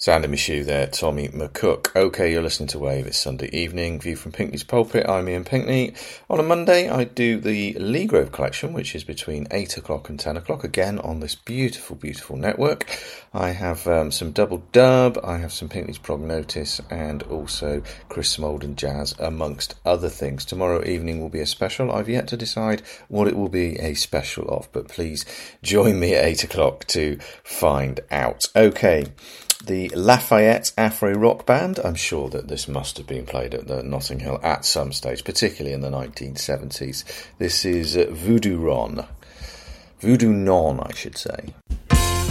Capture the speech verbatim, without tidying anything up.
Sound in my shoe there, Tommy McCook. OK, you're listening to Wave. It's Sunday evening. View from Pinkney's Pulpit. I'm Ian Pinkney. On a Monday, I do the Lee Grove collection, which is between eight o'clock and ten o'clock, again on this beautiful, beautiful network. I have um, some double dub, I have some Pinkney's Prognotis, and also Chris Smolden Jazz, amongst other things. Tomorrow evening will be a special. I've yet to decide what it will be a special of, but please join me at eight o'clock to find out. OK. The Lafayette Afro Rock Band. I'm sure that this must have been played at the Notting Hill at some stage, particularly in the nineteen seventies. This is uh, Voodoo Ron. Voodoo Non, I should say.